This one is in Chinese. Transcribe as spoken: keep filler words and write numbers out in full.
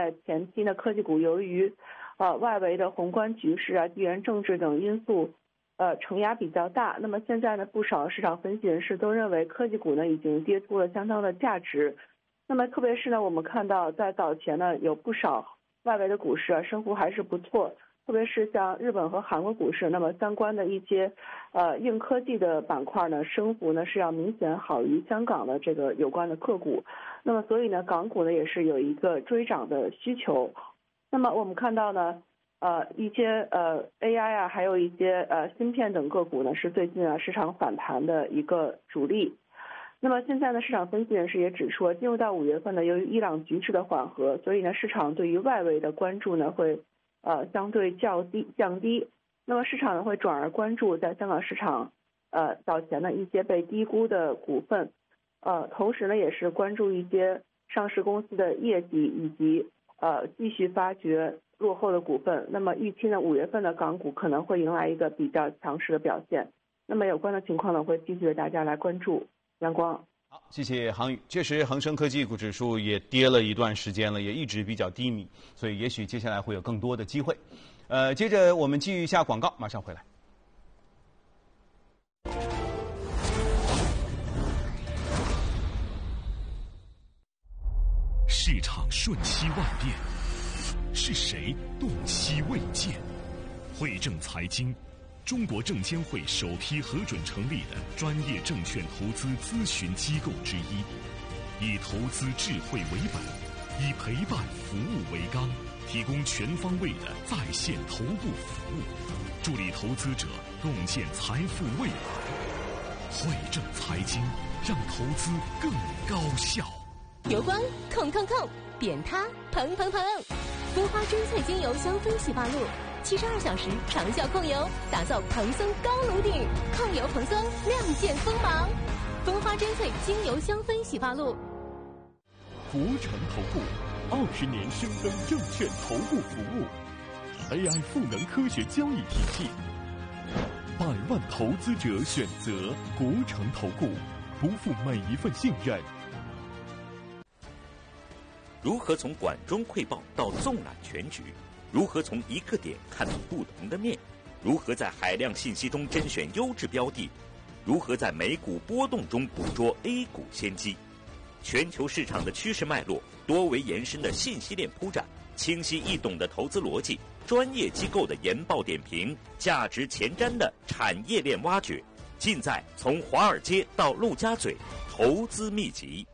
在前期呢，科技股由于呃外围的宏观局势啊、地缘政治等因素，呃承压比较大。那么现在呢，不少市场分析人士都认为科技股呢已经跌出了相当的价值。那么特别是呢，我们看到在早前呢，有不少外围的股市啊升幅还是不错。特别是像日本和韩国股市，那么相关的一些呃硬科技的板块呢，升幅呢是要明显好于香港的这个有关的个股。那么所以呢，港股呢也是有一个追涨的需求。那么我们看到呢，呃一些呃 A I 啊，还有一些呃芯片等个股呢，是最近啊市场反弹的一个主力。那么现在呢，市场分析人士也指出，进入到五月份呢，由于伊朗局势的缓和，所以呢，市场对于外围的关注呢会。呃，相对较低降低，那么市场呢会转而关注在香港市场，呃早前的一些被低估的股份，呃，同时呢也是关注一些上市公司的业绩以及呃继续发掘落后的股份。那么预期呢五月份的港股可能会迎来一个比较强势的表现。那么有关的情况呢会继续为大家来关注。阳光。 好，谢谢航宇。确实，恒生科技股指数也跌了一段时间了，也一直比较低迷，所以也许接下来会有更多的机会。呃，接着我们继续一下广告，马上回来。 市场瞬息万变，是谁洞悉未见？汇证财经，中国证监会首批核准成立的专业证券投资咨询机构之一，以投资智慧为本，以陪伴服务为纲，提供全方位的在线头部服务，助力投资者洞见财富未来。汇证财经，让投资更高效。 油光控控控，扁塌蓬蓬蓬，蜂花真萃精油香氛洗发露。七十二小时长效控油，打造蓬松高颅顶，控油蓬松，亮剑锋芒。蜂花真萃精油香氛洗发露。 福成投顾二十年深耕证券投顾服务 ，A I 赋能科学交易体系，百万投资者选择国诚投顾，不负每一份信任。 如何从管中窥豹到纵览全局？如何从一个点看懂不同的面？如何在海量信息中甄选优质标的？如何在美股波动中捕捉 A 股先机？全球市场的趋势脉络，多维延伸的信息链铺展，清晰易懂的投资逻辑，专业机构的研报点评，价值前瞻的产业链挖掘，尽在从华尔街到陆家嘴投资秘籍。